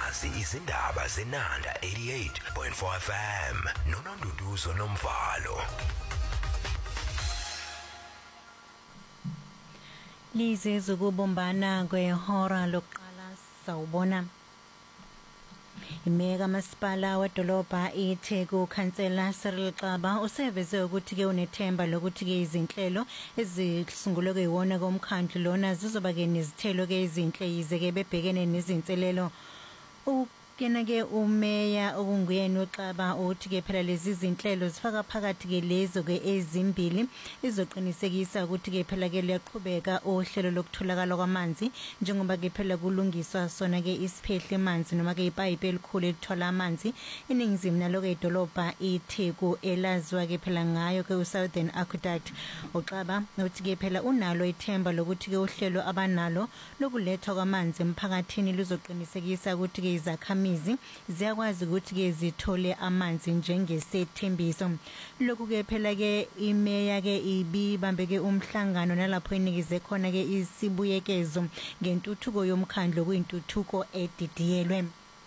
nazi izindaba zenanda 88.4 FM noNonduduzo Nomvalo. Lize zokubumbana kwehora lokuqala sawubona. Imeka masipala wedolobha iTheku Councillor Cyril Xaba useveze ukuthi ke unethemba lokuthi ke izinhlelo ezisungulwe kuyiwona komkhandlu lona zizoba ke nezithelo ke izinhle yize ke bebhekene nezinselelo. Kena ke umeya okunguyena uXaba uthi ke phela lezi zinhlelo zifaka phakathi ke lezo ke ezimbili izoqinisekisa ukuthi ke phela ke liyaqhubeka ohlelo lokutholakala kwamanzi njengoba ke phela kulungiswa sona ke isiphehle amanzi noma ke ipipe elikhulu elithola amanzi iningizimu nalo ke idolobha iTheku elazwa ke phela ngayo ke uSouthern Aqueduct. uXaba uthi ke phela unalo ithemba lokuthi ke uhlelo abanalo lokulethwa kwamanzi emphakathini luzoqinisekisa ukuthi ke izakhamizi ziyakwazi ukuthi ke zithole amanzi njengesethembiso. Lokhu ke phela ke imeya ke ibibambeke umhlangano nalapho inikize khona ke isibuyekezo ngentuthuko yomkhandlo kuyintuthuko edidiyelwe.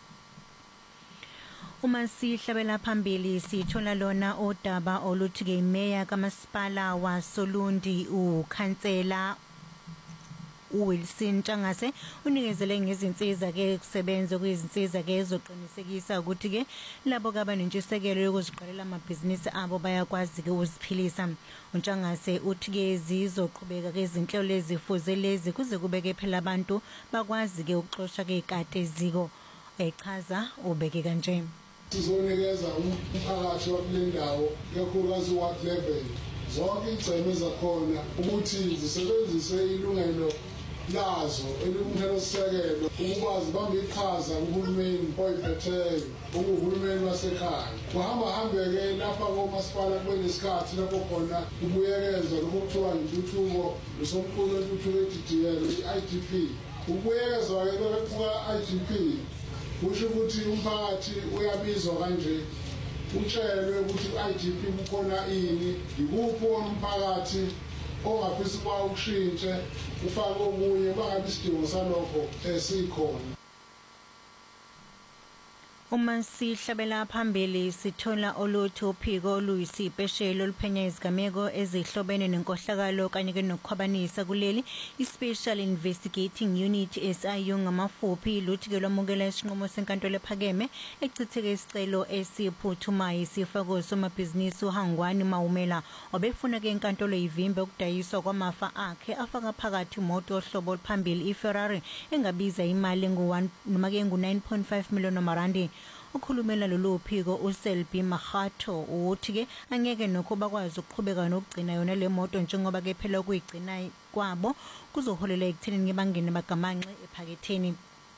Uma sihlabela phambili sithola lona odaba oluthi ke imeya kamasipala waSolundi ukhansela Wilson Ntshangase unikezele ngezinsiza ke kusebenza kwezinsiza ke ezoqinisekisa ukuthi ke labo kabanentshisekelo yokuziqalela amabhizinisi abo bayakwazi ke uziphilisa. uNtshangase uthi ke zizoqhubeka ke izinhlelo lezifuze lezi kuze kubeke phela abantu bakwazi ke ukuxoxa ke ikade eziko echaza ubeke kanje. Sizonikeza umphakathi wakulendawo kakhulukazi ward level zonke izigceme zakhona ukuthi zisebenzise ilungelo lazo elungelo sekelo ukwazi bambe iqhaza kuhulumeni oyiphetheyo uhulumeni wasekhaya kuhamba-hambeke lapha komasipala kubenesikhathi lapho khona ubuyekezo lokuthiwa intuthuko nosomkhulu wentuthuko edidiyelwe i-IDP. Ukubuyekezwa-ke kuka-IDP kusho ukuthi umphakathi uyabizwa kanje utshelwe ukuthi u-IDP kukhona ini ikuphi wona umphakathi ongafisa ukuba ukushintshe ufake okunye bangabi isidingo salokho esikhona. Uma sihlabela phambili sithola oluthi uphiko oluyisipeshelo oluphenya izigameko ezihlobene nenkohlakalo kanye ke nokukhwabanisa kuleli iSpecial Investigating Unit SIU ngamafuphi luthi ke lwamukela isinqumo senkantolo ephakeme echitheke isicelo esiphuthumayo isifako somabhizinisi uHangwani Maumela obefuna ke inkantolo ivimbe ukudayiswa kwamafa akhe afaka phakathi imoto ohlobo oluphambili iFerrari engabiza imali ngu-9.5 million rand. Ukhulumela lolu phiko uSelby Makgatho uthi ke angeke nokho bakwazi ukuqhubeka nokugcina yona le moto njengoba ke phela ukuyigcina kwabo kuzoholela ekuthenini ngibangene bagamanxe ephaketheni.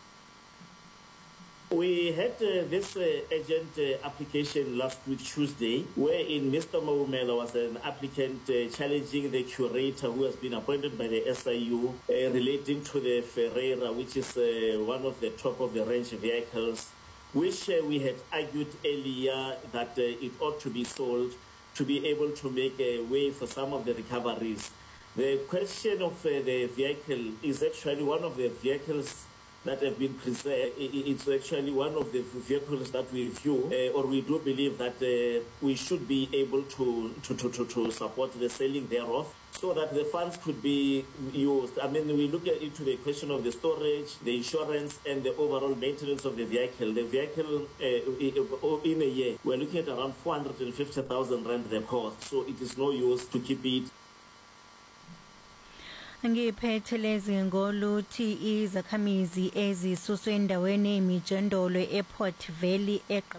We had this urgent application last week Tuesday, wherein Mr. Maumela was an applicant challenging the curator who has been appointed by the SIU relating to the Ferreira, which is one of the top of the range vehicles, which we had argued earlier that it ought to be sold to be able to make a way for some of the recoveries. The question of the vehicle is actually one of the vehicles that have been preserved. It's actually one of the vehicles that we view, or we do believe that we should be able to support the selling thereof, so that the funds could be used. I mean, we look into the question of the storage, the insurance, and the overall maintenance of the vehicle. The vehicle, in a year, we're looking at around 450,000 rand the cost, so it is no use to keep it. Ngiphethe lezi ngoluthi izakhamizi ezisuswe endaweni emijondolo ePort Valley